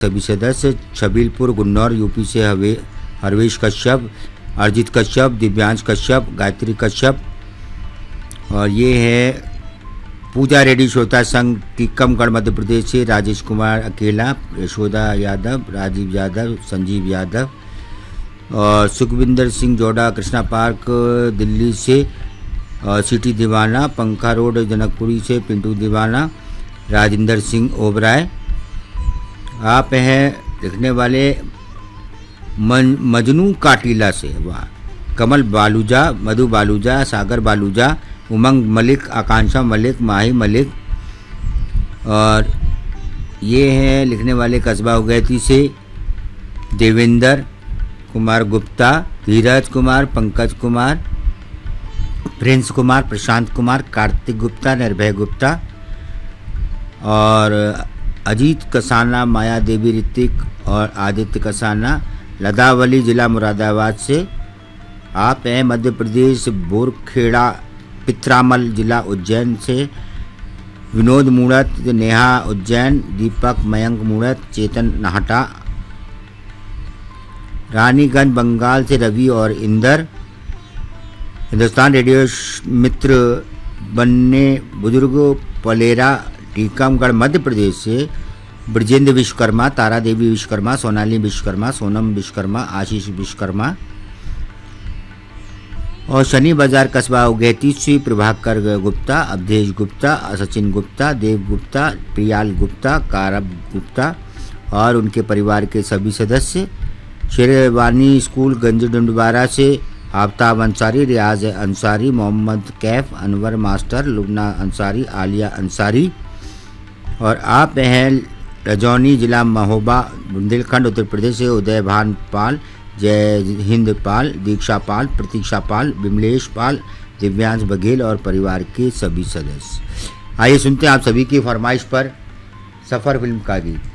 सभी सदस्य। छबीलपुर गुन्नौर यूपी से हरवेश कश्यप, अर्जित कश्यप, दिव्यांश कश्यप, गायत्री कश्यप। और ये है पूजा रेड्डी श्रोता संघ टीकमगढ़ मध्य प्रदेश से राजेश कुमार अकेला, यशोदा यादव, राजीव यादव, संजीव यादव। और सुखविंदर सिंह जोड़ा कृष्णा पार्क दिल्ली से सिटी दीवाना, पंखा रोड जनकपुरी से पिंटू दीवाना, राजेंद्र सिंह ओबराय। आप हैं लिखने वाले मजनू काटीला से, वाह। कमल बालूजा, मधु बालूजा, सागर बालूजा, उमंग मलिक, आकांक्षा मलिक, माही मलिक। और ये हैं लिखने वाले कस्बा उगैती से देवेंद्र कुमार गुप्ता, धीरज कुमार, पंकज कुमार, प्रिंस कुमार, प्रशांत कुमार, कार्तिक गुप्ता, निर्भय गुप्ता। और अजीत कसाना, माया देवी ऋतिक और आदित्य कसाना, लदावली जिला मुरादाबाद से। आप हैं मध्य प्रदेश बोरखेड़ा पित्रामल जिला उज्जैन से। विनोद मूड़त, नेहा उज्जैन, दीपक मयंक मूड़त, चेतन नाहटा। रानीगंज बंगाल से रवि और इंदर। हिंदुस्तान रेडियो मित्र बनने बुजुर्ग पलेरा टीकमगढ़ मध्य प्रदेश से ब्रजेंद्र विश्वकर्मा, तारा देवी विश्वकर्मा, सोनाली विश्वकर्मा, सोनम विश्वकर्मा, आशीष विश्वकर्मा। और शनि बाजार कस्बा उगैती से प्रभाकर गुप्ता, अवधेश गुप्ता, सचिन गुप्ता, देव गुप्ता, प्रियाल गुप्ता, कारब गुप्ता और उनके परिवार के सभी सदस्य। शेरवानी स्कूल गंज डंडवारा से आफ्ताब अंसारी, रियाज अंसारी, मोहम्मद कैफ, अनवर मास्टर, लुबना अंसारी, आलिया अंसारी। और आप हैं रजौनी जिला महोबा बुंदेलखंड उत्तर प्रदेश से उदय भान पाल, जय हिंद पाल, दीक्षा पाल, प्रतीक्षा पाल, विमलेश पाल, दिव्यांश बघेल और परिवार के सभी सदस्य। आइए सुनते हैं आप सभी की फरमाइश पर सफ़र फिल्म का गीत।